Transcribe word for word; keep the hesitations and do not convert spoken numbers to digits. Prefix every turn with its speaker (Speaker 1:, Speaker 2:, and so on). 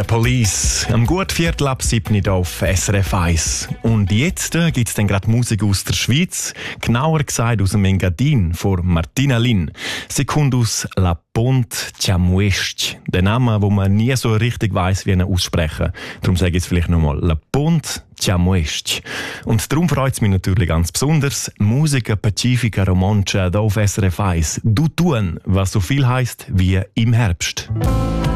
Speaker 1: Police, am gut Viertel ab sieben auf S R F eins. Und jetzt äh, gibt es dann gerade Musik aus der Schweiz, genauer gesagt aus dem Engadin von Martina Lin. Sie kommt aus La Ponte Chamuest, der Name, wo man nie so richtig weiss, wie ihn aussprechen. Darum sage ich jetzt vielleicht nochmal La Ponte Chamuest. Und darum freut es mich natürlich ganz besonders, Musica Pacifica Romancia hier auf S R F eins. Du tun, was so viel heisst wie im Herbst.